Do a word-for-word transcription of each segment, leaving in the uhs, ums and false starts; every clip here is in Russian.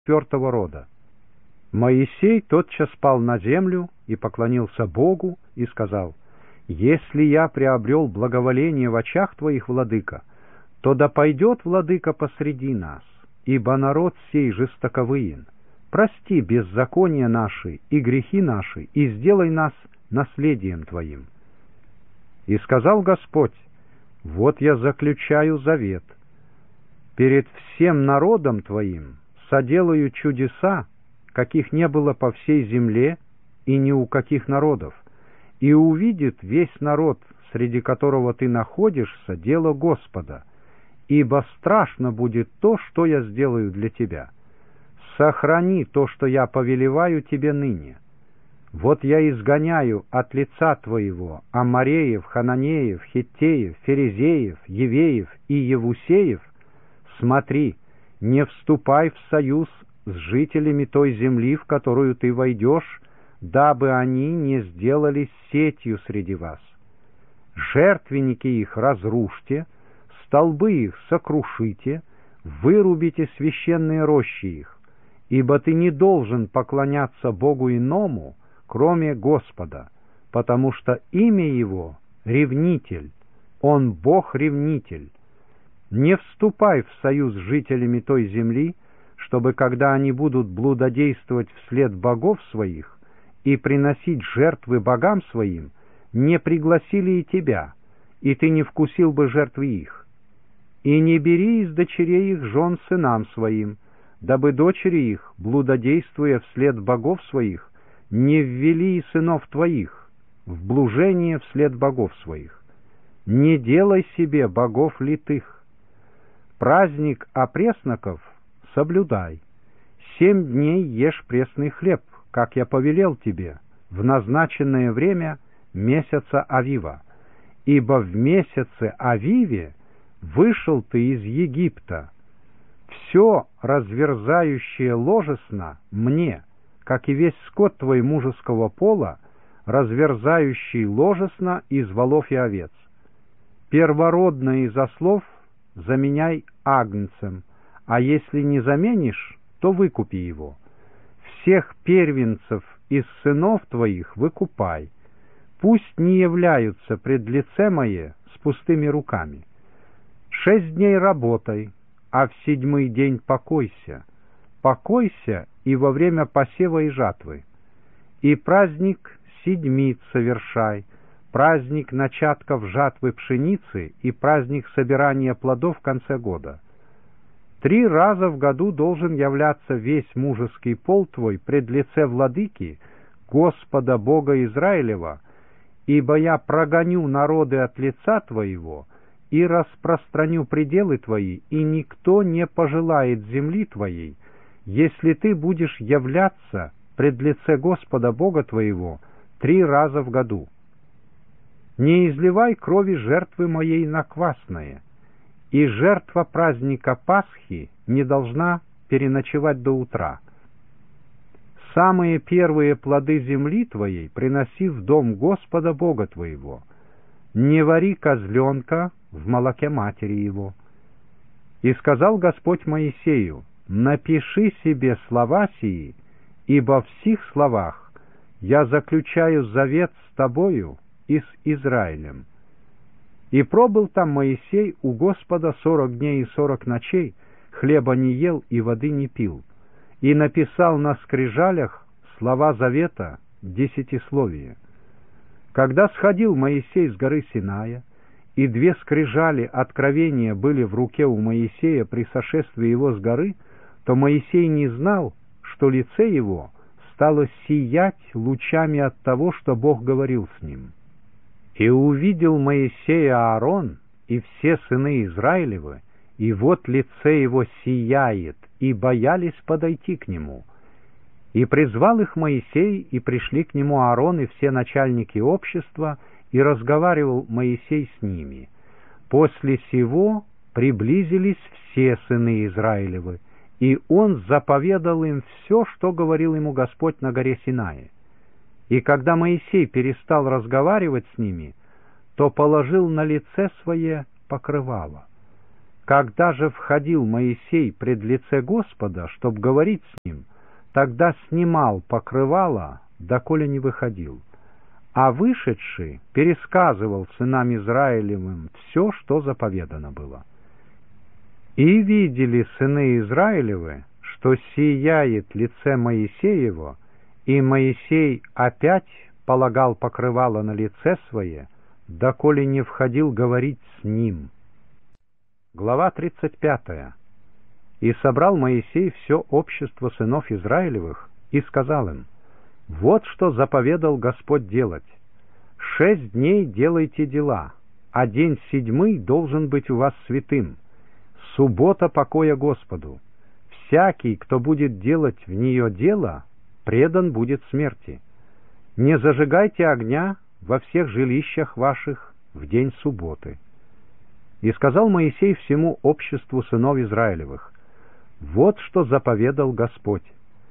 четвертого рода. Моисей тотчас пал на землю и поклонился Богу и сказал: «Если я приобрел благоволение в очах твоих, владыка, то да пойдет владыка посреди нас, ибо народ сей жестоковыен. Прости беззакония наши и грехи наши, и сделай нас наследием твоим». И сказал Господь: «Вот я заключаю завет. Перед всем народом твоим соделаю чудеса, каких не было по всей земле и ни у каких народов, и увидит весь народ, среди которого ты находишься, дело Господа, ибо страшно будет то, что я сделаю для тебя. Сохрани то, что я повелеваю тебе ныне. Вот я изгоняю от лица твоего Амореев, Хананеев, Хиттеев, Ферезеев, Евеев и Евусеев. Смотри, не вступай в союз с жителями той земли, в которую ты войдешь, дабы они не сделались сетью среди вас. Жертвенники их разрушьте, столбы их сокрушите, вырубите священные рощи их, ибо ты не должен поклоняться Богу иному, кроме Господа, потому что имя Его — Ревнитель, Он Бог-ревнитель. Не вступай в союз с жителями той земли, чтобы, когда они будут блудодействовать вслед богов своих и приносить жертвы богам своим, не пригласили и тебя, и ты не вкусил бы жертвы их. И не бери из дочерей их жен сынам своим, дабы дочери их, блудодействуя вслед богов своих, не ввели и сынов твоих в блужение вслед богов своих. Не делай себе богов литых. Праздник опресноков соблюдай. Семь дней ешь пресный хлеб, как я повелел тебе, в назначенное время месяца Авива. Ибо в месяце Авиве вышел ты из Египта. Все разверзающее ложесно мне, как и весь скот твой мужеского пола, разверзающий ложесно из волов и овец. Первородное из ослов заменяй агнцем, а если не заменишь, то выкупи его. Всех первенцев из сынов твоих выкупай. Пусть не являются пред лице мое с пустыми руками. Шесть дней работай, а в седьмой день покойся. Покойся и во время посева и жатвы. И праздник седмиц совершай, праздник начатков жатвы пшеницы и праздник собирания плодов в конце года. Три раза в году должен являться весь мужеский пол твой пред лице владыки, Господа Бога Израилева, ибо я прогоню народы от лица твоего и распространю пределы твои, и никто не пожелает земли твоей, если ты будешь являться пред лице Господа Бога твоего три раза в году. Не изливай крови жертвы моей на квасное, и жертва праздника Пасхи не должна переночевать до утра. Самые первые плоды земли твоей приноси в дом Господа Бога твоего. Не вари козленка в молоке матери его. И сказал Господь Моисею: напиши себе слова сии, ибо в сих словах я заключаю завет с тобою и с Израилем. И пробыл там Моисей у Господа сорок дней и сорок ночей, хлеба не ел и воды не пил, и написал на скрижалях слова завета десятисловия. Когда сходил Моисей с горы Синая, и две скрижали откровения были в руке у Моисея при сошествии его с горы, то Моисей не знал, что лице его стало сиять лучами от того, что Бог говорил с ним. И увидел Моисея Аарон и все сыны Израилевы, и вот лице его сияет, и боялись подойти к нему. И призвал их Моисей, и пришли к нему Аарон и все начальники общества, и разговаривал Моисей с ними. После сего приблизились все сыны Израилевы, и он заповедал им все, что говорил ему Господь на горе Синае. И когда Моисей перестал разговаривать с ними, то положил на лице свое покрывало. Когда же входил Моисей пред лице Господа, чтоб говорить с ним, тогда снимал покрывало, доколе не выходил. А вышедший пересказывал сынам Израилевым все, что заповедано было. И видели сыны Израилевы, что сияет лице Моисеево, и Моисей опять полагал покрывало на лице свое, доколе не входил говорить с ним. Глава тридцать пятая. И собрал Моисей все общество сынов Израилевых и сказал им: вот что заповедал Господь делать. Шесть дней делайте дела, а день седьмый должен быть у вас святым, суббота покоя Господу. Всякий, кто будет делать в нее дело, предан будет смерти. Не зажигайте огня во всех жилищах ваших в день субботы. И сказал Моисей всему обществу сынов Израилевых: вот что заповедал Господь.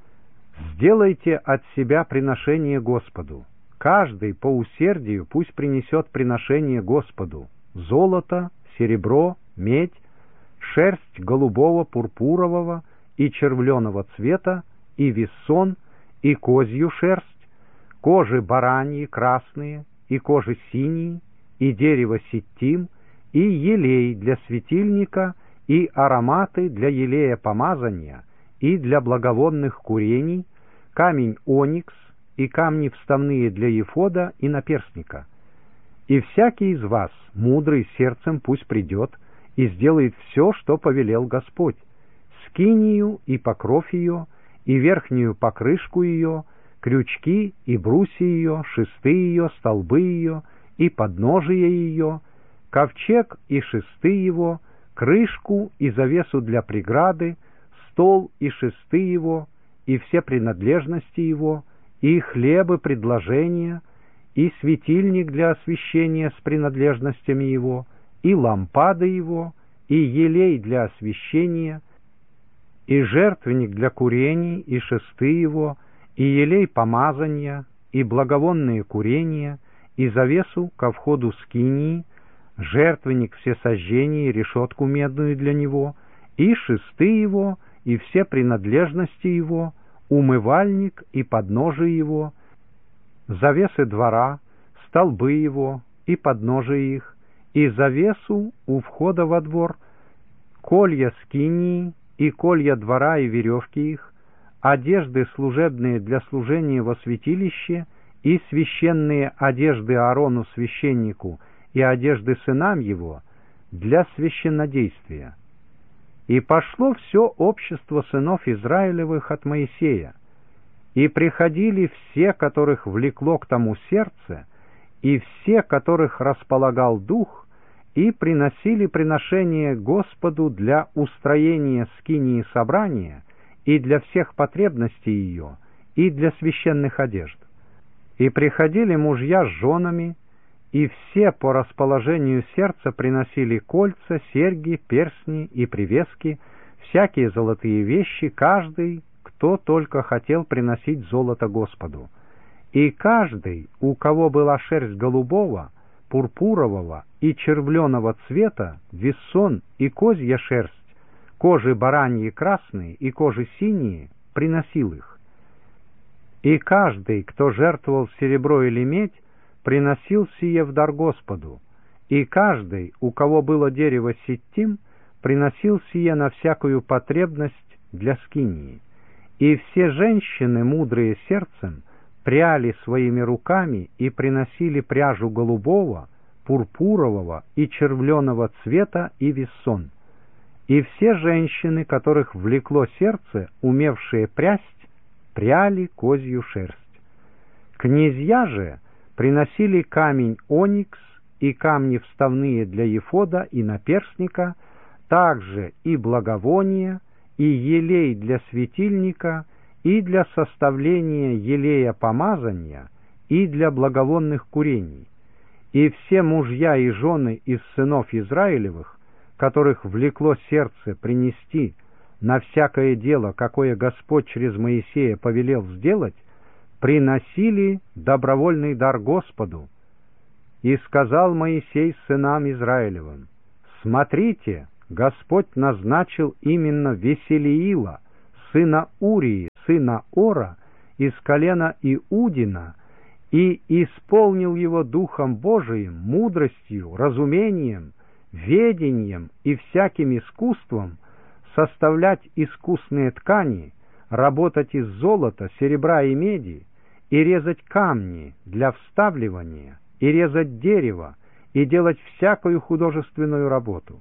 Сделайте от себя приношение Господу. Каждый по усердию пусть принесет приношение Господу: золото, серебро, медь, шерсть голубого, пурпурового и червленого цвета, и вессон, и козью шерсть, кожи бараньи красные, и кожи синие, и дерево ситтим, и елей для светильника, и ароматы для елея помазания, и для благовонных курений, камень оникс, и камни вставные для ефода и наперстника. И всякий из вас, мудрый сердцем, пусть придет и сделает все, что повелел Господь: скинию и покров ее, и верхнюю покрышку ее, крючки и брусья ее, шесты ее, столбы ее, и подножие ее, ковчег и шесты его, крышку и завесу для преграды, стол и шесты его, и все принадлежности его, и хлебы предложения, и светильник для освещения с принадлежностями его, и лампады его, и елей для освещения, и жертвенник для курений, и шесты его, и елей помазания, и благовонные курения, и завесу ко входу скинии, жертвенник всесожжения, решетку медную для него, и шесты его, и все принадлежности его, умывальник и подножие его, завесы двора, столбы его и подножие их, и завесу у входа во двор, колья скинии и колья двора и веревки их, одежды служебные для служения во святилище, и священные одежды Аарону священнику и одежды сынам его для священнодействия. И пошло все общество сынов Израилевых от Моисея, и приходили все, которых влекло к тому сердце, и все, которых располагал дух, и приносили приношение Господу для устроения скинии собрания, и для всех потребностей ее, и для священных одежд. И приходили мужья с женами, и все по расположению сердца приносили кольца, серьги, перстни и привески, всякие золотые вещи, каждый, кто только хотел приносить золото Господу. И каждый, у кого была шерсть голубого, пурпурового и червленого цвета, вессон и козья шерсть, кожи бараньи красные и кожи синие, приносил их. И каждый, кто жертвовал серебро или медь, приносил сие в дар Господу, и каждый, у кого было дерево ситтим, приносил сие на всякую потребность для скинии. И все женщины, мудрые сердцем, пряли своими руками и приносили пряжу голубого, пурпурового и червленого цвета и вессон. И все женщины, которых влекло сердце, умевшие прясть, пряли козью шерсть. Князья же приносили камень оникс и камни вставные для ефода и наперстника, также и благовония, и елей для светильника, и для составления елея помазания, и для благовонных курений. И все мужья и жены из сынов Израилевых, которых влекло сердце принести на всякое дело, какое Господь через Моисея повелел сделать, приносили добровольный дар Господу. И сказал Моисей сынам Израилевым: «Смотрите, Господь назначил именно Веселиила, сына Урии, сына Ора, из колена Иудина, и исполнил его Духом Божиим, мудростью, разумением, ведением и всяким искусством составлять искусные ткани, работать из золота, серебра и меди, и резать камни для вставливания, и резать дерево, и делать всякую художественную работу.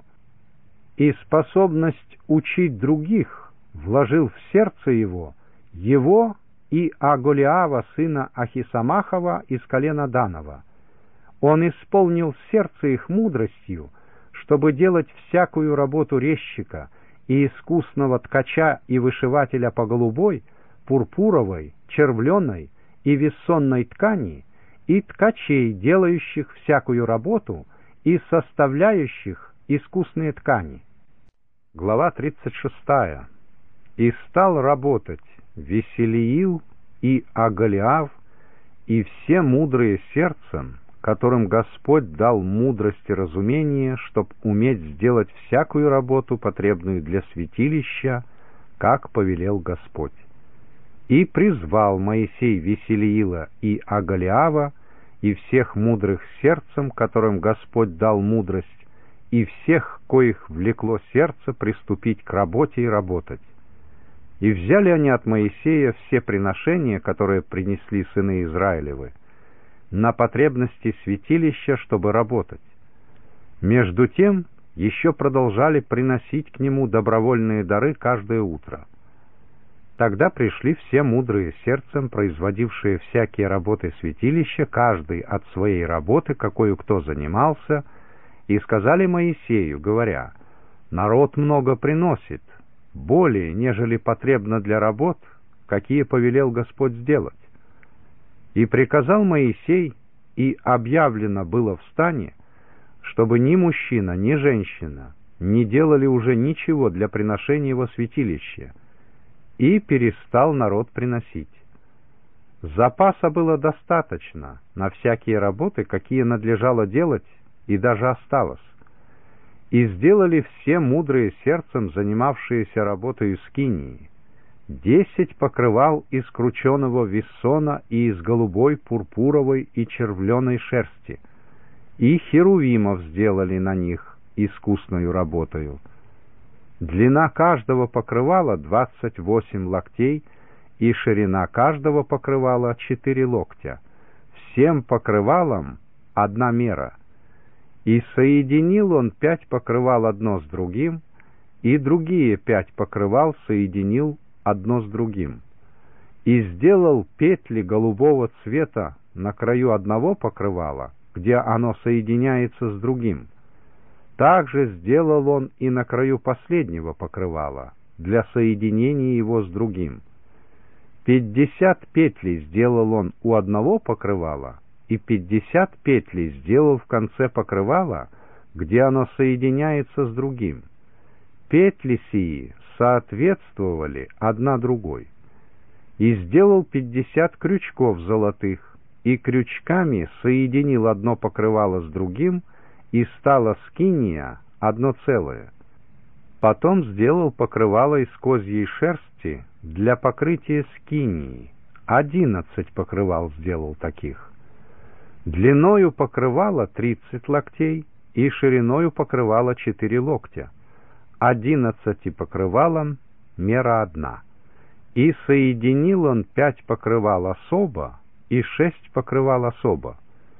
И способность учить других вложил в сердце его, его и Аголиава, сына Ахисамахова, из колена Данова. Он исполнил сердце их мудростью, чтобы делать всякую работу резчика и искусного ткача и вышивателя по голубой, пурпуровой, червленой и вессонной ткани, и ткачей, делающих всякую работу и составляющих искусные ткани. Глава тридцать шестая. «И стал работать Веселиил и Аголиав, и все мудрые сердцем, которым Господь дал мудрость и разумение, чтоб уметь сделать всякую работу, потребную для святилища, как повелел Господь. И призвал Моисей Веселиила и Аголиава, и всех мудрых сердцем, которым Господь дал мудрость, и всех, коих влекло сердце, приступить к работе и работать. И взяли они от Моисея все приношения, которые принесли сыны Израилевы, на потребности святилища, чтобы работать. Между тем еще продолжали приносить к нему добровольные дары каждое утро. Тогда пришли все мудрые сердцем, производившие всякие работы святилища, каждый от своей работы, какою кто занимался, и сказали Моисею, говоря: «Народ много приносит, более, нежели потребно для работ, какие повелел Господь сделать». И приказал Моисей, и объявлено было в стане, чтобы ни мужчина, ни женщина не делали уже ничего для приношения во святилище, и перестал народ приносить. Запаса было достаточно на всякие работы, какие надлежало делать, и даже осталось. И сделали все мудрые сердцем, занимавшиеся работой скинии, десять покрывал из крученого вессона и из голубой, пурпуровой и червленой шерсти, и херувимов сделали на них искусную работою. Длина каждого покрывала двадцать восемь локтей, и ширина каждого покрывала четыре локтя. Всем покрывалам одна мера. И соединил он пять покрывал одно с другим, и другие пять покрывал соединил одно с другим. И сделал петли голубого цвета на краю одного покрывала, где оно соединяется с другим. Также сделал он и на краю последнего покрывала, для соединения его с другим. Пятьдесят петлей сделал он у одного покрывала, и пятьдесят петлей сделал в конце покрывала, где оно соединяется с другим. Петли сии соответствовали одна другой. И сделал пятьдесят крючков золотых, и крючками соединил одно покрывало с другим, и стала скиния одно целое. Потом сделал покрывало из козьей шерсти для покрытия скинии. Одиннадцать покрывал сделал таких. Длиною покрывала тридцать локтей, и шириною покрывала четыре локтя. Одиннадцати покрывалам мера одна. И соединил он пять покрывал особо, и шесть покрывал особо.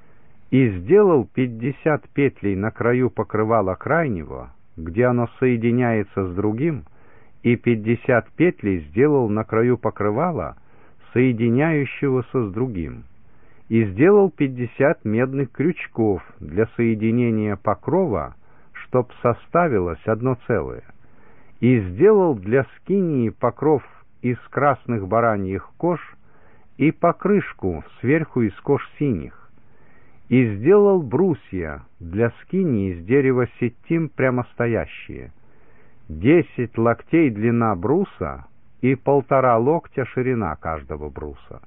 И сделал пятьдесят петлей на краю покрывала крайнего, где оно соединяется с другим, и пятьдесят петлей сделал на краю покрывала, соединяющегося с другим. И сделал пятьдесят медных крючков для соединения покрова, чтоб составилось одно целое. И сделал для скинии покров из красных бараньих кож и покрышку сверху из кож синих. И сделал брусья для скинии из дерева сеттим прямостоящие. Десять локтей длина бруса и полтора локтя ширина каждого бруса.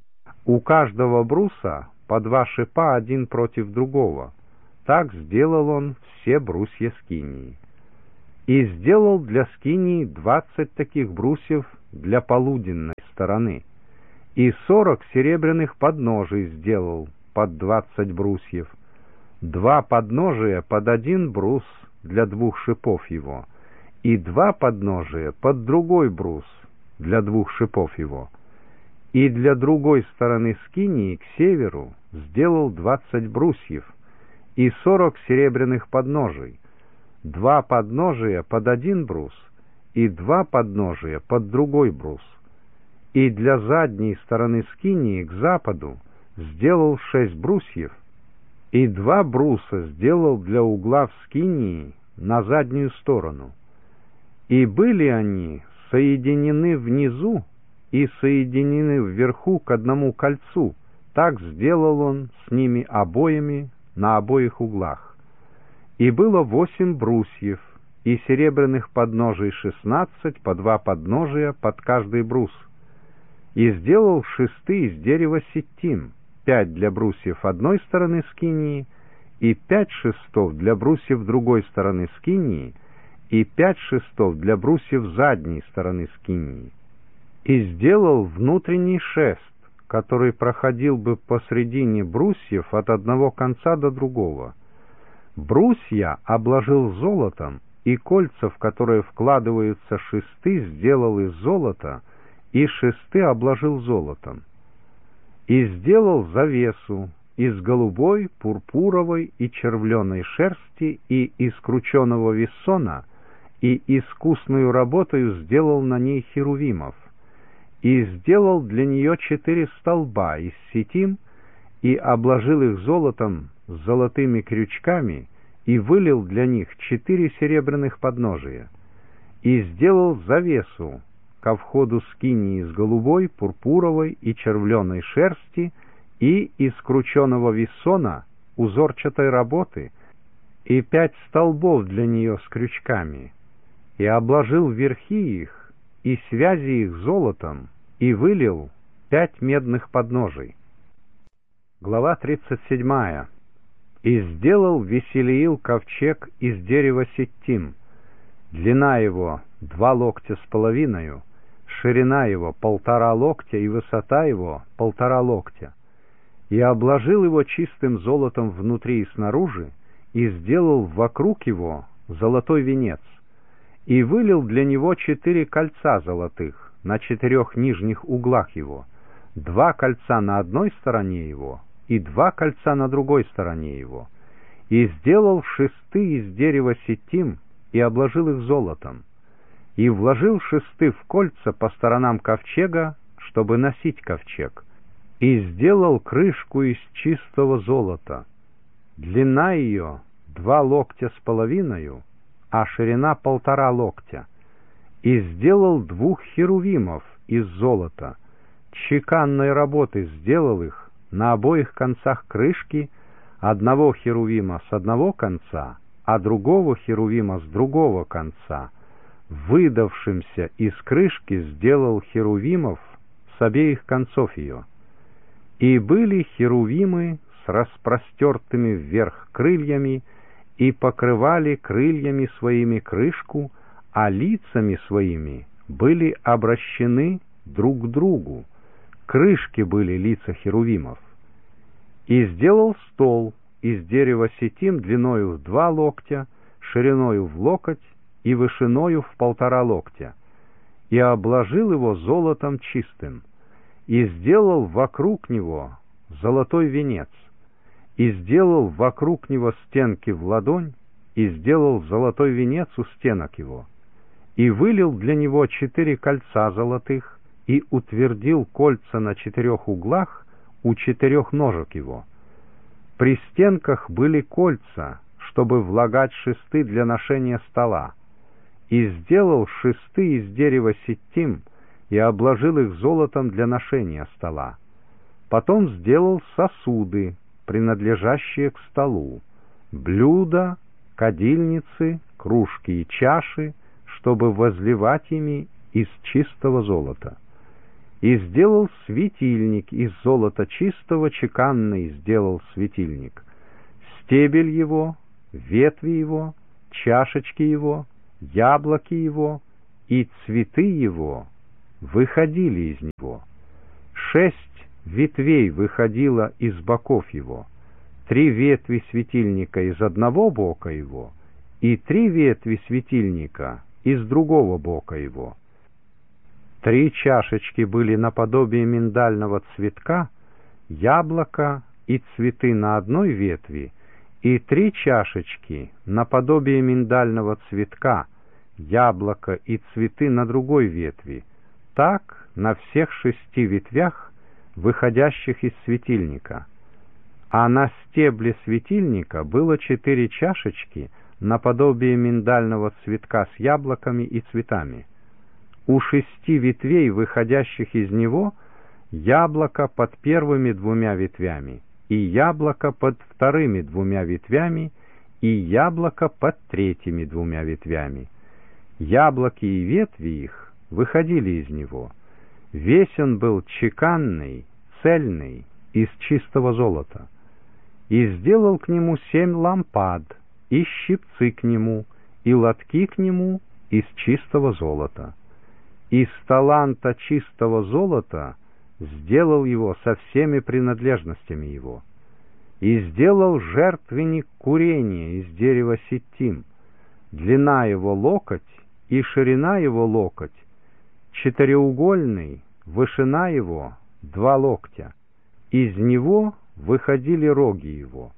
У каждого бруса по два шипа один против другого. Так сделал он все брусья скинии. И сделал для скинии двадцать таких брусьев для полуденной стороны, и сорок серебряных подножий сделал под двадцать брусьев, два подножия под один брус для двух шипов его, и два подножия под другой брус для двух шипов его. И для другой стороны скинии к северу сделал двадцать брусьев и сорок серебряных подножий, два подножия под один брус и два подножия под другой брус. И для задней стороны скинии к западу сделал шесть брусьев, и два бруса сделал для угла в скинии на заднюю сторону. И были они соединены внизу и соединены вверху к одному кольцу. Так сделал он с ними обоими на обоих углах. И было восемь брусьев, и серебряных подножий шестнадцать, по два подножия под каждый брус. И сделал шесты из дерева ситим, пять для брусьев одной стороны скинии, и пять шестов для брусьев другой стороны скинии, и пять шестов для брусьев задней стороны скинии. И сделал внутренний шест, который проходил бы посредине брусьев от одного конца до другого. Брусья обложил золотом, и кольца, в которые вкладываются шесты, сделал из золота, и шесты обложил золотом. И сделал завесу из голубой, пурпуровой и червленой шерсти и из крученого вессона, и искусную работою сделал на ней херувимов, и сделал для нее четыре столба из ситим, и обложил их золотом с золотыми крючками, и вылил для них четыре серебряных подножия, и сделал завесу ко входу скинии из голубой, пурпуровой и червленой шерсти и из крученого вессона узорчатой работы, и пять столбов для нее с крючками, и обложил верхи их и связи их золотом, и вылил пять медных подножий. Глава тридцать седьмая. И сделал Веселиил ковчег из дерева ситим. Длина его два локтя с половиною, ширина его полтора локтя и высота его полтора локтя. И обложил его чистым золотом внутри и снаружи, и сделал вокруг его золотой венец, и вылил для него четыре кольца золотых на четырех нижних углах его, два кольца на одной стороне его и два кольца на другой стороне его, и сделал шесты из дерева ситим и обложил их золотом, и вложил шесты в кольца по сторонам ковчега, чтобы носить ковчег, и сделал крышку из чистого золота. Длина ее два локтя с половиною, а ширина полтора локтя, и сделал двух херувимов из золота, чеканной работы сделал их на обоих концах крышки, одного херувима с одного конца, а другого херувима с другого конца. Выдавшимся из крышки сделал херувимов с обеих концов ее. И были херувимы с распростертыми вверх крыльями, и покрывали крыльями своими крышку, а лицами своими были обращены друг к другу. Крышки были лица херувимов. И сделал стол из дерева ситим длиною в два локтя, шириною в локоть и вышиною в полтора локтя, и обложил его золотом чистым, и сделал вокруг него золотой венец, и сделал вокруг него стенки в ладонь, и сделал золотой венец у стенок его, и вылил для него четыре кольца золотых, и утвердил кольца на четырех углах у четырех ножек его. При стенках были кольца, чтобы влагать шесты для ношения стола, и сделал шесты из дерева ситим и обложил их золотом для ношения стола. Потом сделал сосуды, принадлежащие к столу, блюда, кадильницы, кружки и чаши, чтобы возливать ими из чистого золота. И сделал светильник из золота чистого, чеканный сделал светильник, стебель его, ветви его, чашечки его яблоки его и цветы его выходили из него. Шесть ветвей выходило из боков его, три ветви светильника из одного бока его и три ветви светильника из другого бока его. Три чашечки были наподобие миндального цветка, яблоко и цветы на одной ветви, и три чашечки наподобие миндального цветка, яблоко и цветы на другой ветви, так на всех шести ветвях, выходящих из светильника. А на стебле светильника было четыре чашечки наподобие миндального цветка с яблоками и цветами. У шести ветвей, выходящих из него, яблоко под первыми двумя ветвями, и яблоко под вторыми двумя ветвями, и яблоко под третьими двумя ветвями. Яблоки и ветви их выходили из него. Весь он был чеканный, цельный, из чистого золота. И сделал к нему семь лампад, и щипцы к нему, и лотки к нему из чистого золота. Из таланта чистого золота сделал его со всеми принадлежностями его. И сделал жертвенник курения из дерева ситим, длина его локоть и ширина его локоть, четыреугольный, вышина его два локтя. Из него выходили роги его.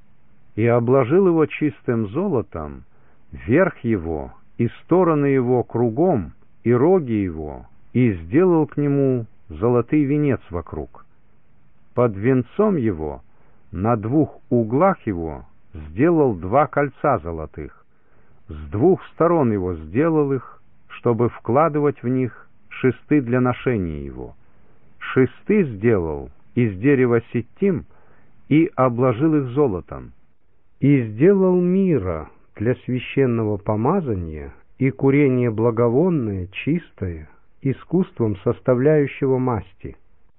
И обложил его чистым золотом, верх его и стороны его кругом, и роги его, и сделал к нему золотый венец вокруг. Под венцом его на двух углах его сделал два кольца золотых, с двух сторон его сделал их, чтобы вкладывать в них шесты для ношения его. Шесты сделал из дерева ситим и обложил их золотом. И сделал мира для священного помазания и курение благовонное, чистое, искусством составляющего масти.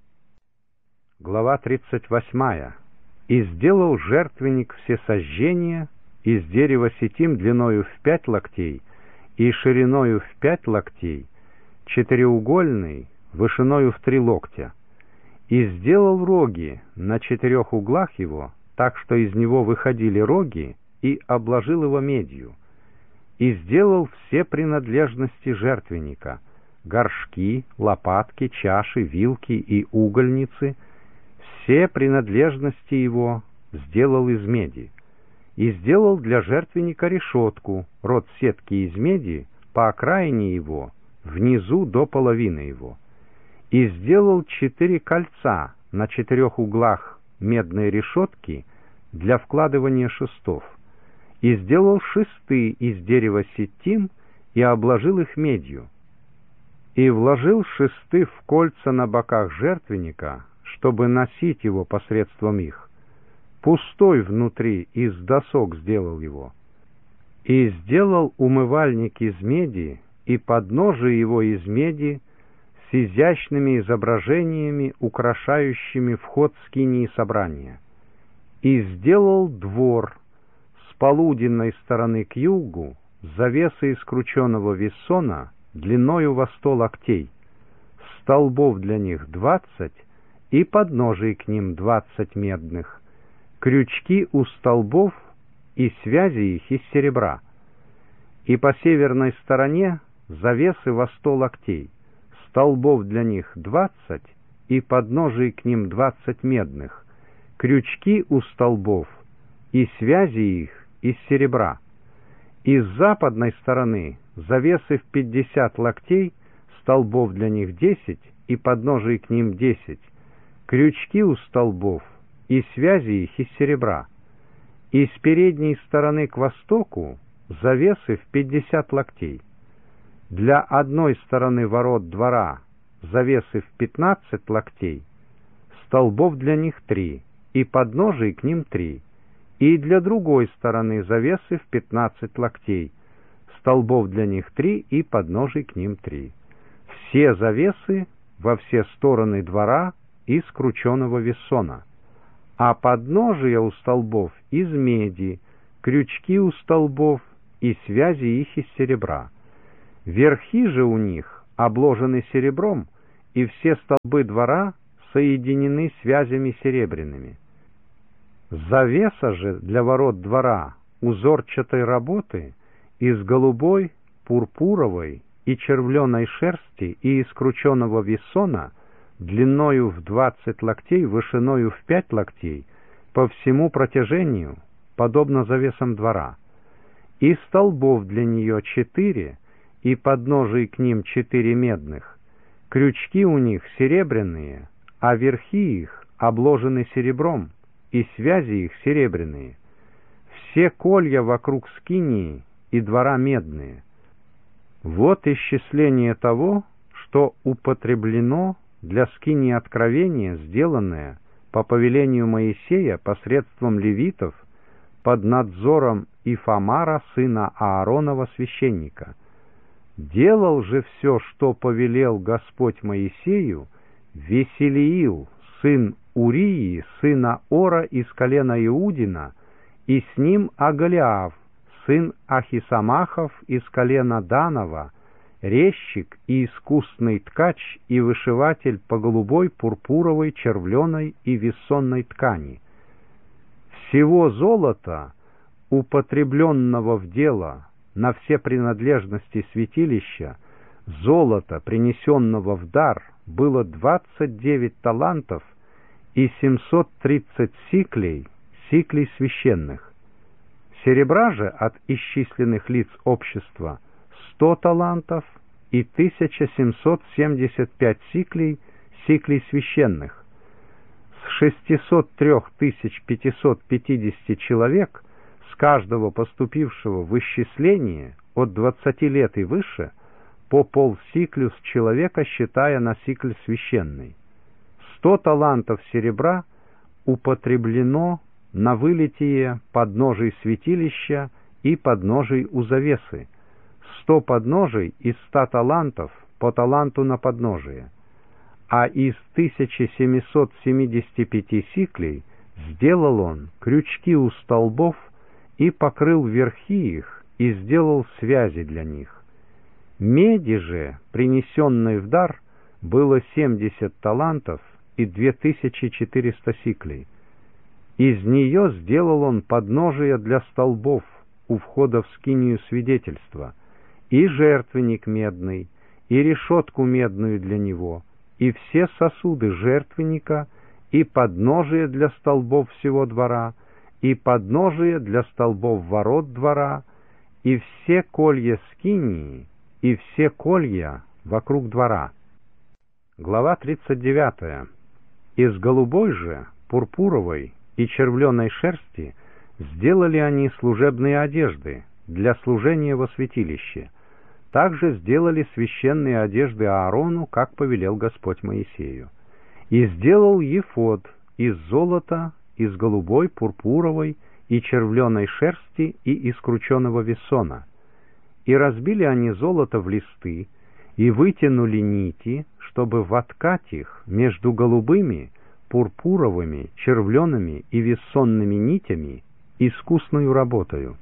Глава тридцать восьмая. И сделал жертвенник всесожжения из дерева ситим длиною в пять локтей и шириною в пять локтей, четыреугольный, вышиною в три локтя. И сделал роги на четырех углах его, так что из него выходили роги, и обложил его медью. И сделал все принадлежности жертвенника: горшки, лопатки, чаши, вилки и угольницы, все принадлежности его сделал из меди. И сделал для жертвенника решетку, род сетки из меди, по окраине его, внизу до половины его. И сделал четыре кольца на четырех углах медной решетки для вкладывания шестов. И сделал шесты из дерева ситим и обложил их медью. И вложил шесты в кольца на боках жертвенника, чтобы носить его посредством их. Пустой внутри из досок сделал его. И сделал умывальник из меди и подножие его из меди с изящными изображениями, украшающими вход скинии собрания. И сделал двор с полуденной стороны к югу, завесы из крученого вессона длиною во сто локтей, столбов для них двадцать и подножий к ним двадцать медных, крючки у столбов и связи их из серебра. И по северной стороне завесы во сто локтей, столбов для них двадцать и подножий к ним двадцать медных, крючки у столбов и связи их из серебра. И с западной стороны завесы в пятьдесят локтей, столбов для них десять и подножий к ним десять, крючки у столбов и связи их из серебра. И с передней стороны к востоку завесы в пятьдесят локтей. Для одной стороны ворот двора завесы в пятнадцать локтей, столбов для них три и подножий к ним три. И для другой стороны завесы в пятнадцать локтей, столбов для них три и подножий к ним три. Все завесы во все стороны двора из крученого вессона, а подножия у столбов из меди, крючки у столбов и связи их из серебра. Верхи же у них обложены серебром, и все столбы двора соединены связями серебряными. Завеса же для ворот двора узорчатой работы из голубой, пурпуровой и червленой шерсти и из крученого весона длиною в двадцать локтей, вышиною в пять локтей, по всему протяжению, подобно завесам двора. И столбов для нее четыре, и подножий к ним четыре медных. Крючки у них серебряные, а верхи их обложены серебром, и связи их серебряные. Все колья вокруг скинии и двора медные. Вот исчисление того, что употреблено для скинии откровения, сделанное по повелению Моисея посредством левитов под надзором Ифамара, сына Ааронова, священника. Делал же все, что повелел Господь Моисею, Веселиил, сын Урии, сына Ора из колена Иудина, и с ним Агалиав, сын Ахисамахов из колена Данова, резчик и искусный ткач и вышиватель по голубой, пурпуровой, червленой и вессонной ткани. Всего золота, употребленного в дело на все принадлежности святилища, золота, принесенного в дар, было двадцать девять талантов и семьсот тридцать сиклей, сиклей священных. Серебра же от исчисленных лиц общества сто талантов и тысяча семьсот семьдесят пять сиклей, сиклей священных. С шестисот трёх тысяч пятисот пятидесяти человек, с каждого поступившего в исчисление от двадцати лет и выше, по полсиклю с человека, считая на сикль священный. Сто талантов серебра употреблено на вылитие подножий святилища и подножий у завесы, сто подножий из ста талантов по таланту на подножие, а из тысячи семисот семидесяти пяти сиклей сделал он крючки у столбов и покрыл верхи их и сделал связи для них. Меди же, принесенной в дар, было семьдесят талантов и две тысячи четыреста сиклей. Из нее сделал он подножия для столбов у входа в скинию свидетельства, и жертвенник медный, и решетку медную для него, и все сосуды жертвенника, и подножия для столбов всего двора, и подножия для столбов ворот двора, и все колья скинии, и все колья вокруг двора. Глава тридцать девятая. Из голубой же, пурпуровой и червленой шерсти сделали они служебные одежды для служения во святилище. Также сделали священные одежды Аарону, как повелел Господь Моисею. И сделал ефод из золота, из голубой, пурпуровой и червленой шерсти и из крученого весона. И разбили они золото в листы, и вытянули нити, чтобы воткать их между голубыми, пурпуровыми, червлеными и вессонными нитями искусную работою.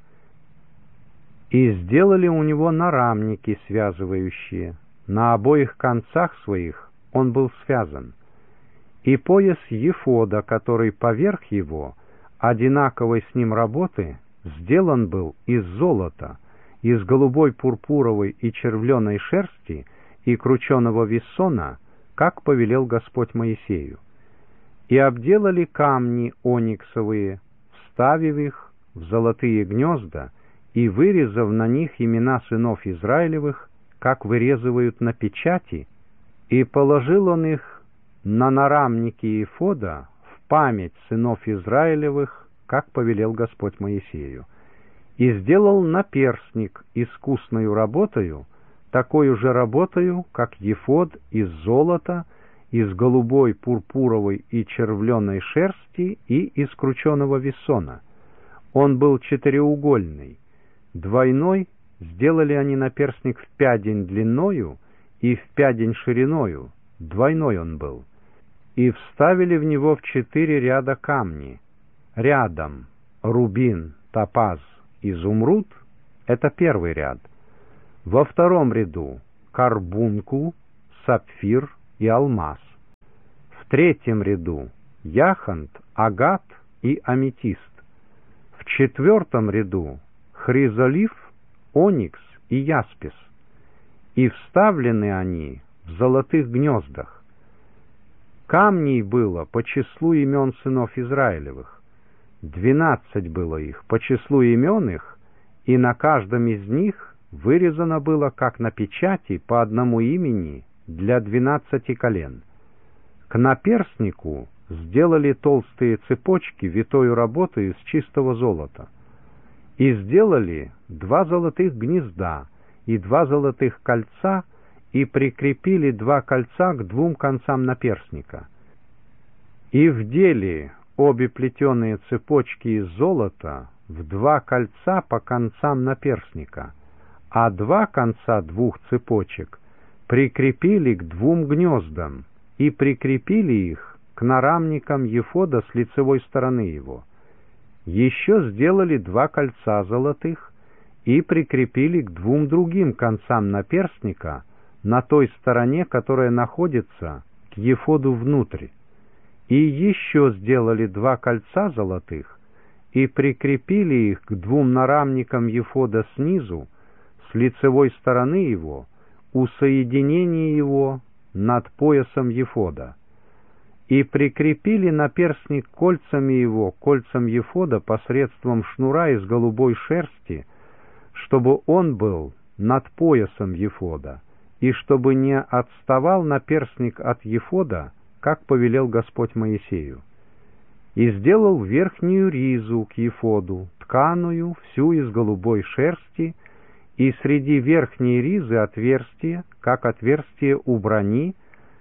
И сделали у него нарамники связывающие, на обоих концах своих он был связан, и пояс ефода, который поверх его, одинаковой с ним работы, сделан был из золота, из голубой, пурпуровой и червленой шерсти и крученого вессона, как повелел Господь Моисею. И обделали камни ониксовые, вставив их в золотые гнезда и вырезав на них имена сынов Израилевых, как вырезывают на печати, и положил он их на нарамники ефода в память сынов Израилевых, как повелел Господь Моисею. И сделал наперстник искусною работою, такою же работою, как ефод из золота, из голубой, пурпуровой и червленой шерсти и из крученого весона. Он был четыреугольный. Двойной сделали они наперстник в пядень длиною и в пядень шириною, двойной он был. И вставили в него в четыре ряда камни, рядом рубин, топаз, изумруд, Это первый ряд. Во втором ряду карбункул, сапфир и алмаз. В третьем ряду яхонт, агат и аметист. В четвертом ряду хризолиф, оникс и яспис. И вставлены они в золотых гнездах. Камней было по числу имен сынов Израилевых. Двенадцать было их по числу имен их, и на каждом из них вырезано было, как на печати, по одному имени для двенадцати колен. К наперстнику сделали толстые цепочки, витою работой из чистого золота. И сделали два золотых гнезда и два золотых кольца, и прикрепили два кольца к двум концам наперстника. И вдели обе плетеные цепочки из золота в два кольца по концам наперстника, а два конца двух цепочек прикрепили к двум гнездам и прикрепили их к нарамникам ефода с лицевой стороны его. Еще сделали два кольца золотых и прикрепили к двум другим концам наперстника на той стороне, которая находится к ефоду внутрь. И еще сделали два кольца золотых и прикрепили их к двум нарамникам ефода снизу, с лицевой стороны его, у соединения его над поясом ефода. И прикрепили наперстник кольцами его, кольцам ефода посредством шнура из голубой шерсти, чтобы он был над поясом ефода, и чтобы не отставал наперстник от ефода, как повелел Господь Моисею. И сделал верхнюю ризу к ефоду, тканую, всю из голубой шерсти, и среди верхней ризы отверстие, как отверстие у брони,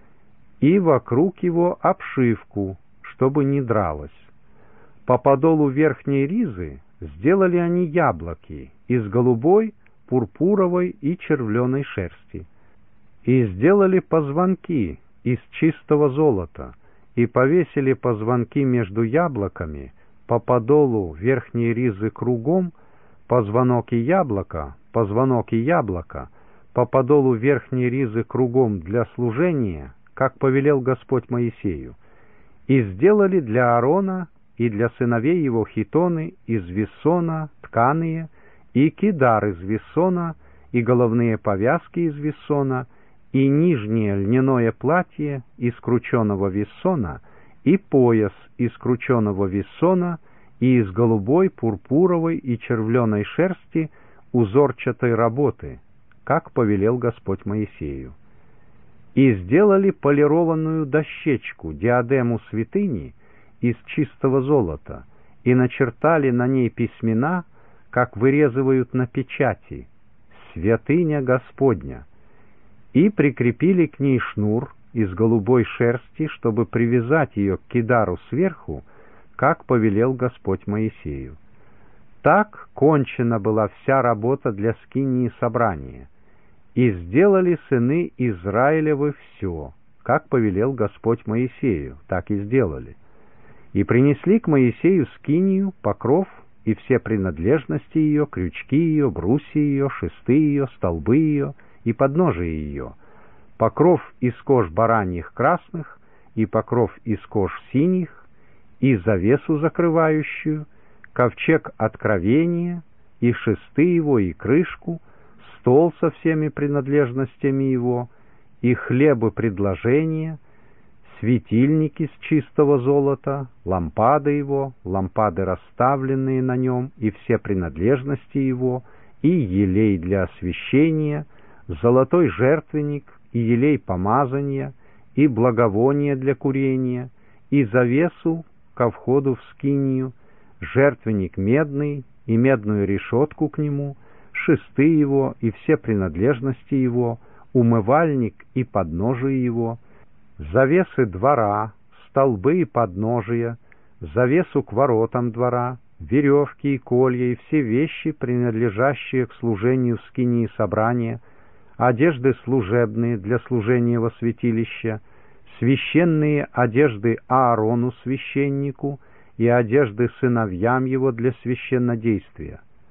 и вокруг его обшивку, чтобы не дралось. По подолу верхней ризы сделали они яблоки из голубой, пурпуровой и червленой шерсти. И сделали позвонки из чистого золота, и повесили позвонки между яблоками по подолу верхней ризы кругом, позвонок и яблоко, позвонок и яблоко, по подолу верхней ризы кругом для служения, как повелел Господь Моисею. И сделали для Аарона и для сыновей его хитоны из виссона тканые, и кидар из виссона, и головные повязки из виссона, и нижнее льняное платье из крученого виссона, и пояс из крученого виссона, и из голубой, пурпуровой и червленой шерсти узорчатой работы, как повелел Господь Моисею. И сделали полированную дощечку, диадему святыни, из чистого золота, и начертали на ней письмена, как вырезывают на печати, «Святыня Господня», и прикрепили к ней шнур из голубой шерсти, чтобы привязать ее к кидару сверху, как повелел Господь Моисею. Так кончена была вся работа для скинии собрания. И сделали сыны Израилевы все, как повелел Господь Моисею, так и сделали. И принесли к Моисею скинию, покров и все принадлежности ее, крючки ее, брусья ее, шесты ее, столбы ее и подножие ее, покров из кож бараньих красных и покров из кож синих, и завесу закрывающую, ковчег откровения, и шесты его, и крышку, стол со всеми принадлежностями его, и хлебы предложения, светильники с чистого золота, лампады его, лампады расставленные на нем, и все принадлежности его, и елей для освящения, золотой жертвенник, и елей помазания, и благовония для курения, и завесу ко входу в скинию, жертвенник медный, и медную решетку к нему, шесты его и все принадлежности его, умывальник и подножие его, завесы двора, столбы и подножия, завесу к воротам двора, веревки и колья и все вещи, принадлежащие к служению в скинии собрания, одежды служебные для служения во святилище, священные одежды Аарону священнику и одежды сыновьям его для священнодействия.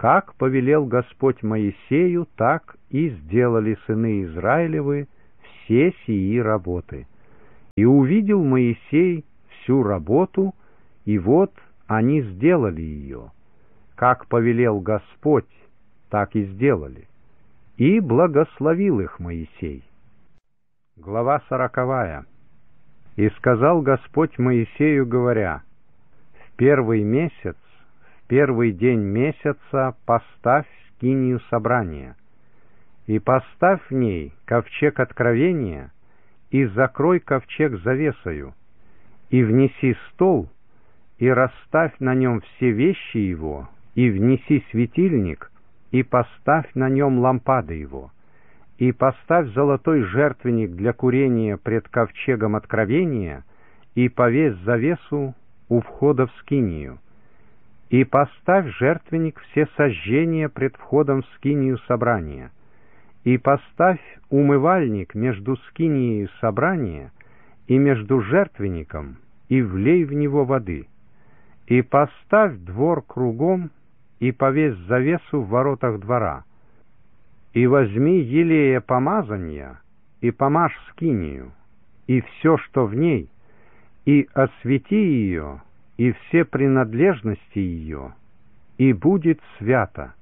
Как повелел Господь Моисею, так и сделали сыны Израилевы все сии работы. И увидел Моисей всю работу, и вот они сделали ее. Как повелел Господь, так и сделали. И благословил их Моисей. Глава сороковая. И сказал Господь Моисею, говоря: в первый месяц, в первый день месяца поставь скинию собрания, и поставь в ней ковчег откровения, и закрой ковчег завесою, и внеси стол, и расставь на нем все вещи его, и внеси светильник, и поставь на нем лампады его, и поставь золотой жертвенник для курения пред ковчегом откровения, и повесь завесу у входа в скинию, и поставь жертвенник все сожжения пред входом в скинию собрания, и поставь умывальник между скинией собрания и между жертвенником, и влей в него воды, и поставь двор кругом, и повесь завесу в воротах двора, и возьми елея помазания, и помажь скинию, и все, что в ней, и освети ее, и все принадлежности ее, и будет свято.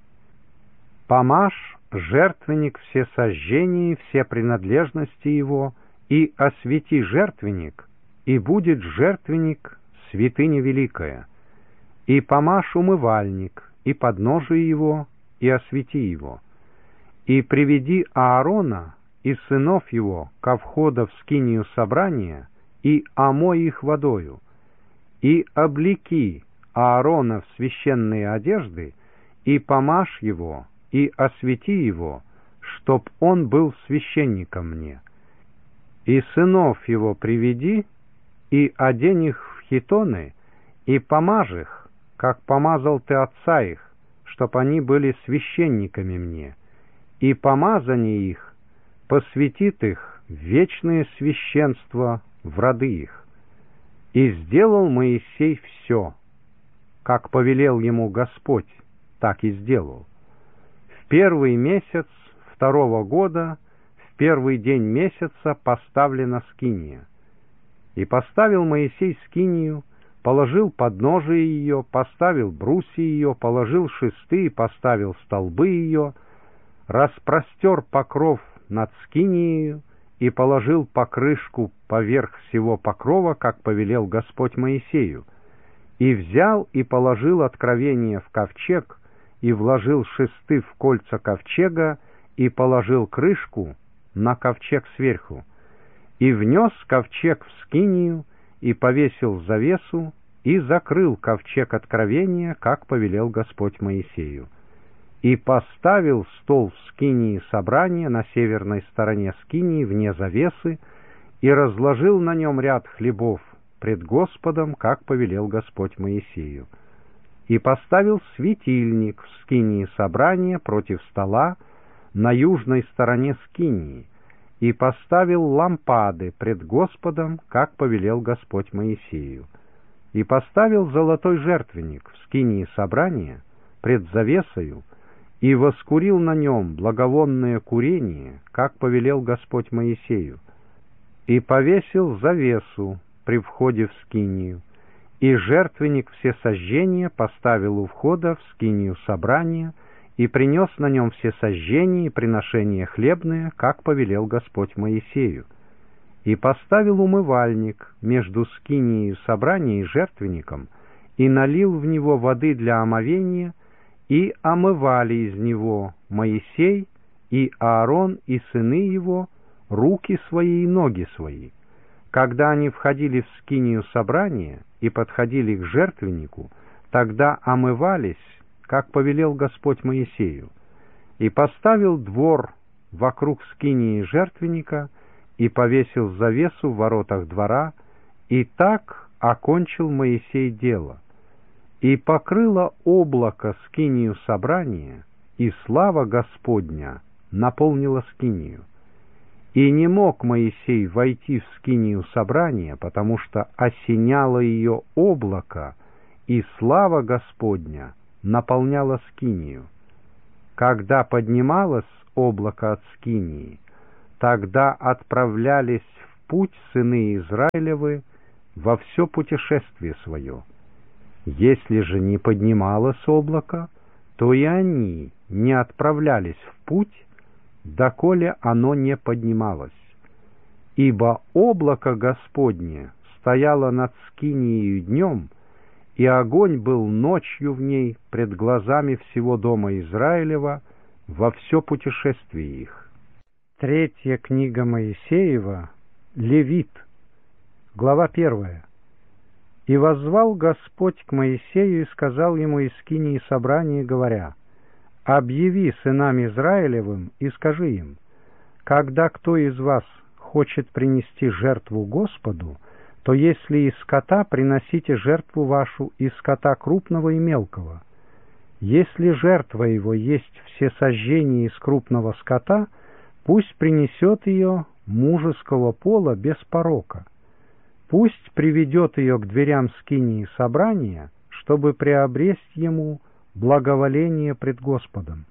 Помажь жертвенник все сожжения, все принадлежности его, и освети жертвенник, и будет жертвенник святыня великая. И помажь умывальник, и подножие его, и освети его. И приведи Аарона и сынов его ко входу в скинию собрания, и омой их водою, и облеки Аарона в священные одежды, и помажь его, и освети его, чтоб он был священником мне. И сынов его приведи, и одень их в хитоны, и помажь их, как помазал ты отца их, чтоб они были священниками мне, и помазание их посвятит их в вечное священство в роды их. И сделал Моисей все, как повелел ему Господь, так и сделал. В первый месяц второго года, в первый день месяца поставлена скиния. И поставил Моисей скинию, положил подножие ее, поставил брусья ее, положил шесты и поставил столбы ее, распростер покров над скинией и положил покрышку поверх всего покрова, как повелел Господь Моисею, и взял и положил откровение в ковчег, и вложил шесты в кольца ковчега, и положил крышку на ковчег сверху, и внес ковчег в скинию, и повесил завесу, и закрыл ковчег откровения, как повелел Господь Моисею. И поставил стол в скинии собрания на северной стороне скинии вне завесы, и разложил на нем ряд хлебов пред Господом, как повелел Господь Моисею. И поставил светильник в скинии собрания против стола на южной стороне скинии, и поставил лампады пред Господом, как повелел Господь Моисею. И поставил золотой жертвенник в скинии собрания пред завесою, и воскурил на нем благовонное курение, как повелел Господь Моисею, и повесил завесу при входе в скинию, и жертвенник всесожжения поставил у входа в скинию собрания, и принес на нем всесожжения и приношения хлебные, как повелел Господь Моисею, и поставил умывальник между скинией собрания и жертвенником, и налил в него воды для омовения, и омывали из него Моисей и Аарон и сыны его руки свои и ноги свои. Когда они входили в скинию собрания и подходили к жертвеннику, тогда омывались, как повелел Господь Моисею, и поставил двор вокруг скинии жертвенника, и повесил завесу в воротах двора, и так окончил Моисей дело. И покрыло облако скинию собрания, и слава Господня наполнила скинию. И не мог Моисей войти в скинию собрания, потому что осеняло ее облако, и слава Господня наполняло скинию. Когда поднималось облако от скинии, тогда отправлялись в путь сыны Израилевы во все путешествие свое. Если же не поднималось облако, то и они не отправлялись в путь, доколе оно не поднималось. Ибо облако Господне стояло над скинией днем, и огонь был ночью в ней пред глазами всего дома Израилева во все путешествие их. Третья книга Моисеева, Левит, глава первая. «И воззвал Господь к Моисею и сказал ему из скинии собрания, говоря: объяви сынам Израилевым и скажи им: когда кто из вас хочет принести жертву Господу, то если из скота, приносите жертву вашу из скота крупного и мелкого. Если жертва его есть всесожжение из крупного скота, пусть принесет ее мужеского пола без порока. Пусть приведет ее к дверям скинии собрания, чтобы приобресть ему благоволение пред Господом.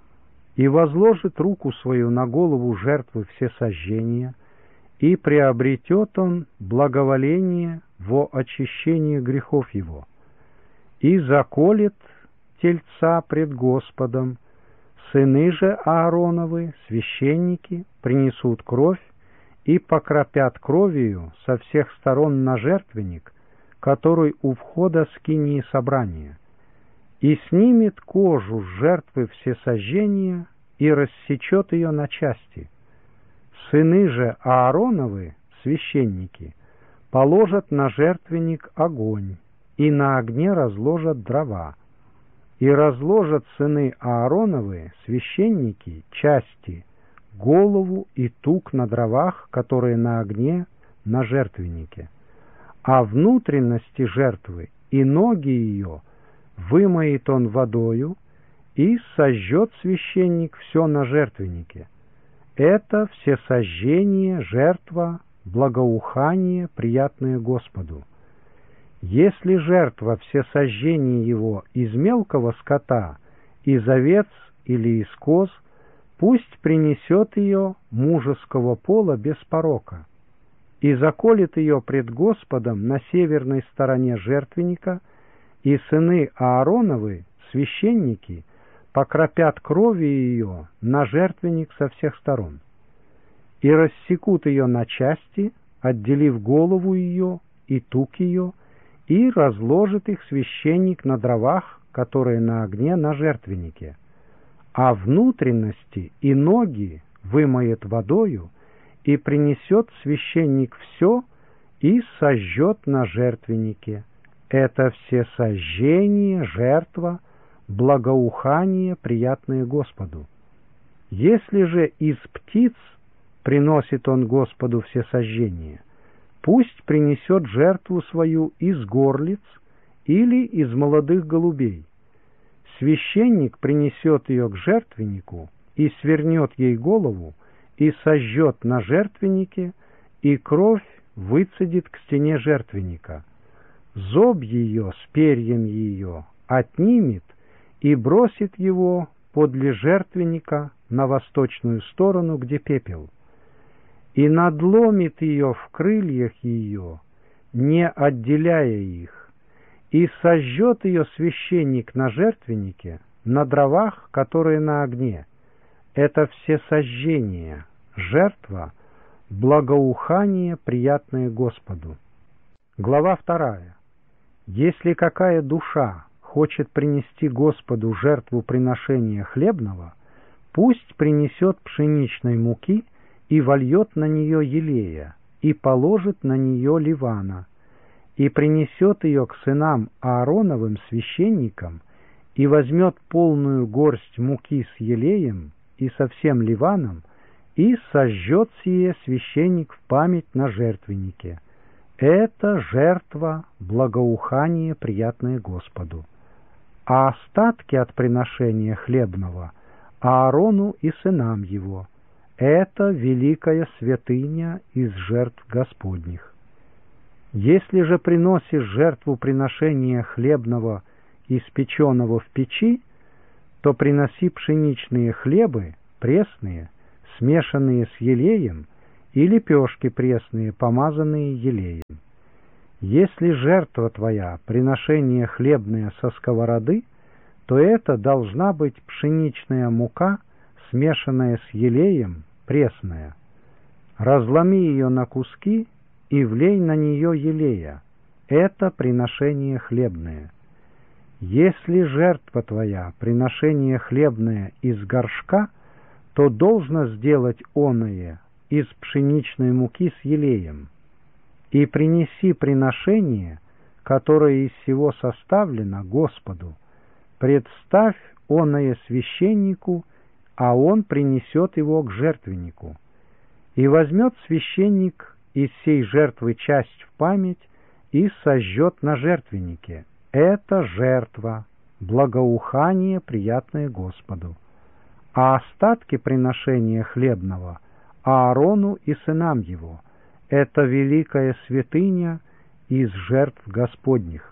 И возложит руку свою на голову жертвы всесожжения, и приобретет он благоволение во очищении грехов его, и заколет тельца пред Господом. Сыны же Аароновы, священники, принесут кровь и покропят кровью со всех сторон на жертвенник, который у входа скинии собрания, и снимет кожу с жертвы всесожжения и рассечет ее на части. Сыны же Аароновы, священники, положат на жертвенник огонь, и на огне разложат дрова. И разложат сыны Аароновы, священники, части, голову и тук на дровах, которые на огне на жертвеннике. А внутренности жертвы и ноги ее вымоет он водою, и сожжет священник все на жертвеннике. Это всесожжение, жертва, благоухание, приятное Господу. Если жертва всесожжение его из мелкого скота, из овец или из коз, пусть принесет ее мужеского пола без порока, и заколет ее пред Господом на северной стороне жертвенника, и сыны Аароновы, священники, покропят кровью ее на жертвенник со всех сторон, и рассекут ее на части, отделив голову ее и тук ее, и разложит их священник на дровах, которые на огне на жертвеннике, а внутренности и ноги вымоет водою, и принесет священник все и сожжет на жертвеннике. Это всесожжение, жертва, благоухание, приятное Господу. Если же из птиц приносит он Господу всесожжение, пусть принесет жертву свою из горлиц или из молодых голубей. Священник принесет ее к жертвеннику и свернет ей голову, и сожжет на жертвеннике, и кровь выцедит к стене жертвенника. Зоб ее с перьем ее отнимет и бросит его подле жертвенника на восточную сторону, где пепел, и надломит ее в крыльях ее, не отделяя их, и сожжет ее священник на жертвеннике, на дровах, которые на огне. Это всесожжение, жертва, благоухание, приятное Господу. Глава вторая. Если какая душа хочет принести Господу жертву приношения хлебного, пусть принесет пшеничной муки и вольет на нее елея, и положит на нее ливана, и принесет ее к сынам Аароновым священникам, и возьмет полную горсть муки с елеем и со всем ливаном, и сожжет сие священник в память на жертвеннике. Это жертва, благоухание, приятное Господу. А остатки от приношения хлебного Аарону и сынам его. Это великая святыня из жертв Господних. Если же приносишь жертву приношения хлебного испеченного в печи, то приноси пшеничные хлебы, пресные, смешанные с елеем, и лепешки пресные, помазанные елеем. Если жертва твоя приношение хлебное со сковороды, то это должна быть пшеничная мука, смешанная с елеем, пресная. Разломи ее на куски и влей на нее елея. Это приношение хлебное. Если жертва твоя приношение хлебное из горшка, то должно сделать оное из пшеничной муки с елеем. И принеси приношение, которое из всего составлено, Господу. Представь оное священнику, а он принесет его к жертвеннику. И возьмет священник из сей жертвы часть в память и сожжет на жертвеннике. Это жертва, благоухание, приятное Господу. А остатки приношения хлебного Аарону и сынам его. Это великая святыня из жертв Господних.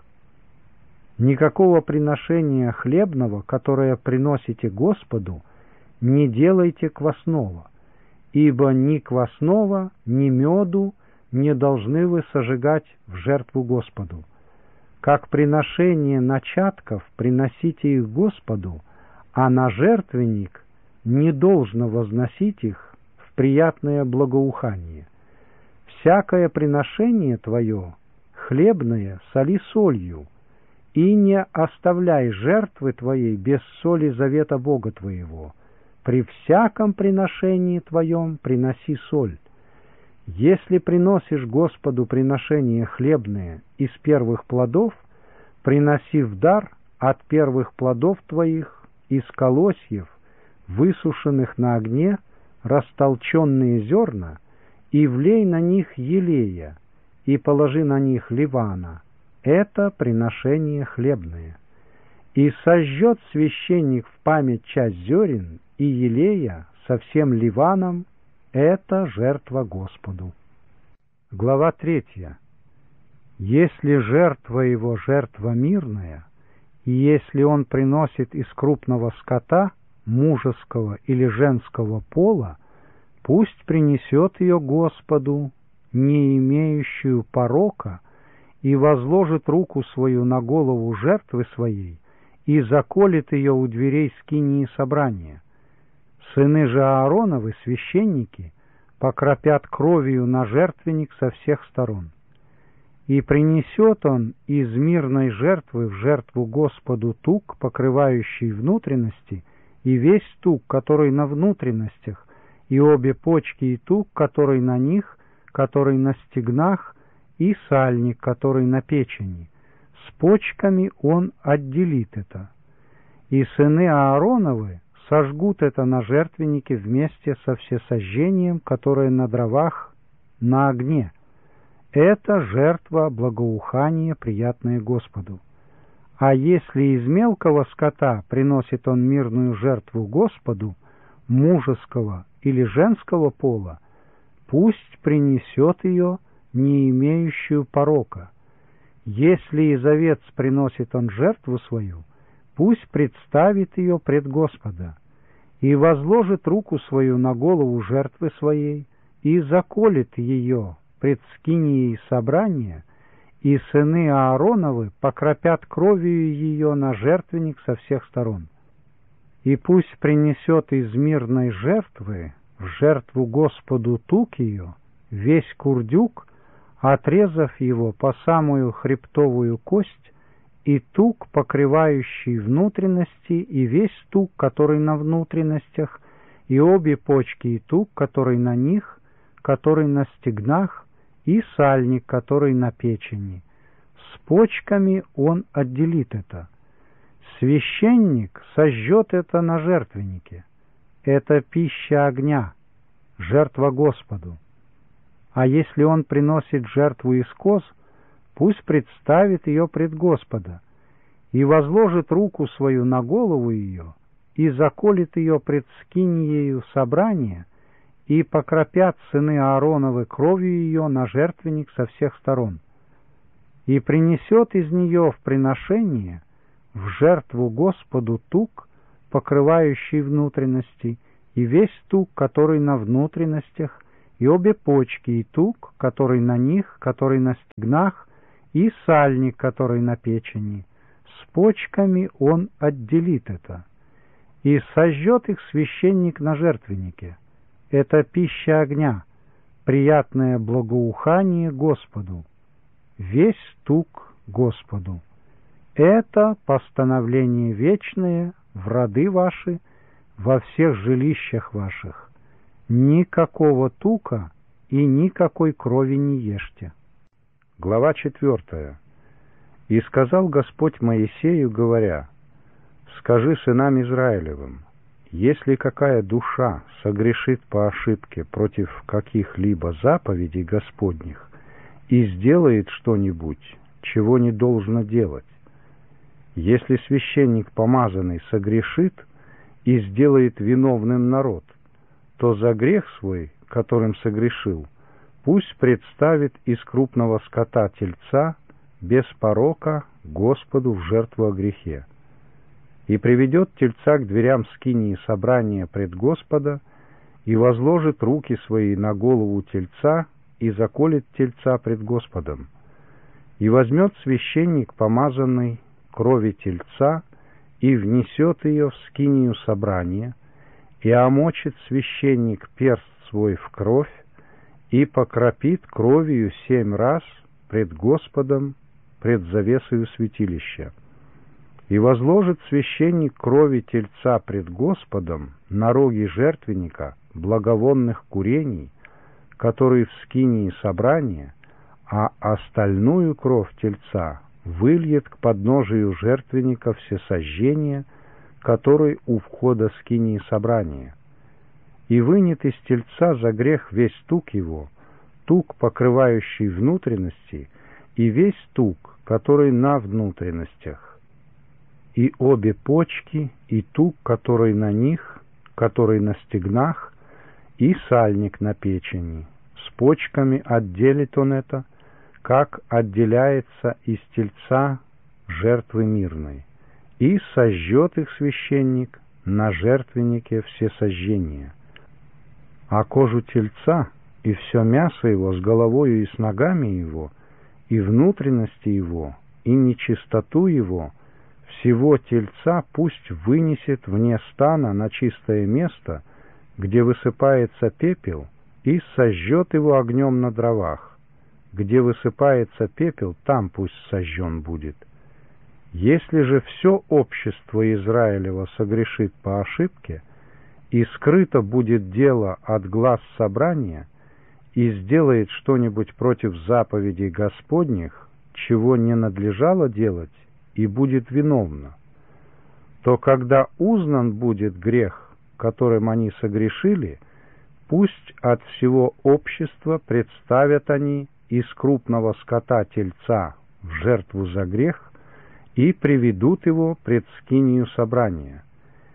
Никакого приношения хлебного, которое приносите Господу, не делайте квасного, ибо ни квасного, ни меду не должны вы сожигать в жертву Господу. Как приношение начатков приносите их Господу, а на жертвенник не должно возносить их в приятное благоухание. Всякое приношение твое, хлебное, соли солью, и не оставляй жертвы твоей без соли завета Бога твоего. При всяком приношении твоем приноси соль. Если приносишь Господу приношение хлебное из первых плодов, приноси в дар от первых плодов твоих из колосьев, высушенных на огне, растолченные зерна, и влей на них елея, и положи на них ливана. Это приношение хлебное. И сожжет священник в память часть зерен и елея со всем ливаном. Это жертва Господу. Глава третья. Если жертва его жертва мирная, и если он приносит из крупного скота, мужеского или женского пола, пусть принесет ее Господу, не имеющую порока, и возложит руку свою на голову жертвы своей, и заколет ее у дверей скинии собрания. Сыны же Аароновы, священники, покропят кровью на жертвенник со всех сторон. И принесет он из мирной жертвы в жертву Господу тук, покрывающий внутренности, и весь тук, который на внутренностях, и обе почки и тук, который на них, который на стегнах, и сальник, который на печени. С почками он отделит это. И сыны Аароновы сожгут это на жертвеннике вместе со всесожжением, которое на дровах, на огне. Это жертва благоухания, приятное Господу. А если из мелкого скота приносит он мирную жертву Господу, мужеского или женского пола, пусть принесет ее, не имеющую порока. Если из овец приносит он жертву свою, пусть представит ее пред Господа, и возложит руку свою на голову жертвы своей, и заколет ее пред скинией собрания, и сыны Аароновы покропят кровью ее на жертвенник со всех сторон. И пусть принесет из мирной жертвы в жертву Господу тук ее, весь курдюк, отрезав его по самую хребтовую кость, и тук, покрывающий внутренности, и весь тук, который на внутренностях, и обе почки и тук, который на них, который на стегнах, и сальник, который на печени. С почками он отделит это. Священник сожжет это на жертвеннике. Это пища огня, жертва Господу. А если он приносит жертву из коз, пусть представит ее пред Господа, и возложит руку свою на голову ее, и заколет ее пред скиниею собрания, и покропят сыны Аароновы кровью ее на жертвенник со всех сторон. И принесет из нее в приношение в жертву Господу тук, покрывающий внутренности, и весь тук, который на внутренностях, и обе почки, и тук, который на них, который на стегнах, и сальник, который на печени. С почками он отделит это. И сожжет их священник на жертвеннике. Это пища огня, приятное благоухание Господу, весь тук Господу. Это постановление вечное в роды ваши, во всех жилищах ваших. Никакого тука и никакой крови не ешьте. Глава четвертая. «И сказал Господь Моисею, говоря: скажи сынам Израилевым, если какая душа согрешит по ошибке против каких-либо заповедей Господних и сделает что-нибудь, чего не должно делать, если священник помазанный согрешит и сделает виновным народ, то за грех свой, которым согрешил, пусть представит из крупного скота тельца без порока Господу в жертву о грехе, и приведет тельца к дверям скинии собрания пред Господа, и возложит руки свои на голову тельца, и заколет тельца пред Господом. И возьмет священник помазанный крови тельца, и внесет ее в скинию собрания, и омочит священник перст свой в кровь, и покропит кровью семь раз пред Господом, пред завесою святилища. И возложит священник крови тельца пред Господом на роги жертвенника благовонных курений, которые в скинии собрания, а остальную кровь тельца выльет к подножию жертвенника всесожжения, который у входа скинии собрания. И вынет из тельца за грех весь тук его, тук, покрывающий внутренности, и весь тук, который на внутренностях, и обе почки, и тук, который на них, который на стегнах, и сальник на печени. С почками отделит он это, как отделяется из тельца жертвы мирной, и сожжет их священник на жертвеннике всесожжения. А кожу тельца и все мясо его с головою и с ногами его, и внутренности его, и нечистоту его, всего тельца пусть вынесет вне стана на чистое место, где высыпается пепел, и сожжет его огнем на дровах. Где высыпается пепел, там пусть сожжен будет. Если же все общество Израилева согрешит по ошибке, и скрыто будет дело от глаз собрания, и сделает что-нибудь против заповедей Господних, чего не надлежало делать, и будет виновно, то когда узнан будет грех, которым они согрешили, пусть от всего общества представят они из крупного скота тельца в жертву за грех и приведут его пред скинию собрания,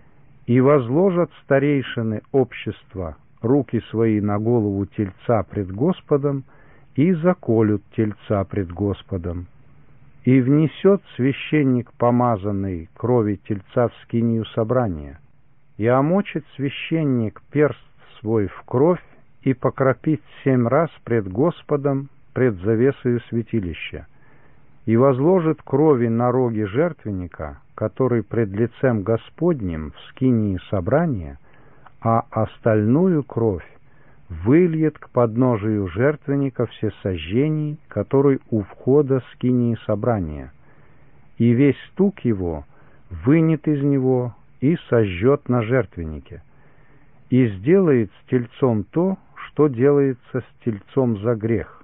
и возложат старейшины общества руки свои на голову тельца пред Господом и заколют тельца пред Господом. И внесет священник помазанный крови тельца в скинию собрания, и омочит священник перст свой в кровь, и покропит семь раз пред Господом, пред завесою святилища, и возложит крови на роги жертвенника, который пред лицем Господним в скинии собрания, а остальную кровь выльет к подножию жертвенника всесожжений, который у входа скинии собрания, и весь тук его вынет из него и сожжет на жертвеннике, и сделает с тельцом то, что делается с тельцом за грех.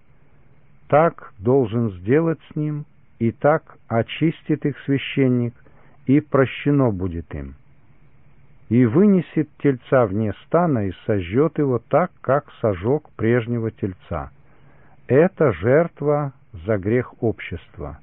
Так должен сделать с ним, и так очистит их священник, и прощено будет им. И вынесет тельца вне стана и сожжет его так, как сожег прежнего тельца. Это жертва за грех общества.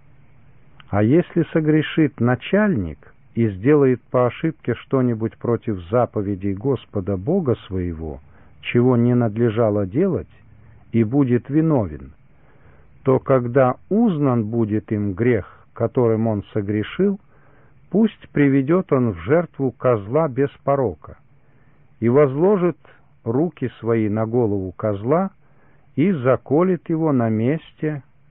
А если согрешит начальник и сделает по ошибке что-нибудь против заповедей Господа Бога своего, чего не надлежало делать, и будет виновен, то когда узнан будет им грех, которым он согрешил, пусть приведет он в жертву козла без порока и возложит руки свои на голову козла и заколет его на месте,